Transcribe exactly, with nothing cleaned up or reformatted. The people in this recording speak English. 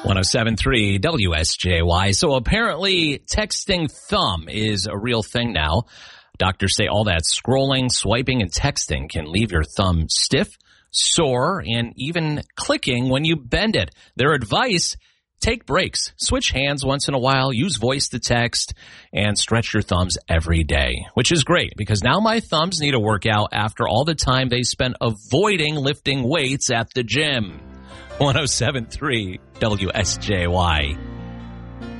one oh seven point three W S J Y. So apparently texting thumb is a real thing now. Doctors say all that scrolling, swiping, and texting can leave your thumb stiff, sore, and even clicking when you bend it. Their advice: take breaks, switch hands once in a while, use voice to text, and stretch your thumbs every day, which is great because now my thumbs need a workout after all the time they spent avoiding lifting weights at the gym. one oh seven point three W S J Y.